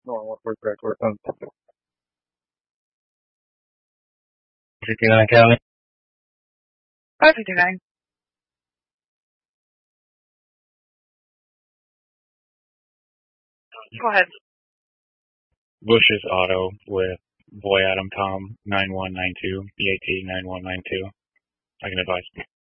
Normal for record. 59 Kelly. 559. Go ahead. Bush's Auto with Boy Adam Tom 9192, BAT 9192. I can advise.